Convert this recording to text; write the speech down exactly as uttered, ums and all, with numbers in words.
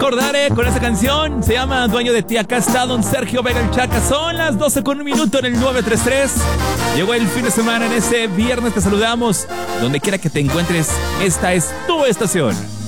recordar, eh, con esta canción. Se llama Dueño de ti. Acá está don Sergio Vega el Chaca. Son las doce con un minuto en el nueve tres tres. Llegó el fin de semana. En ese viernes te saludamos. Donde quiera que te encuentres, esta es tu estación.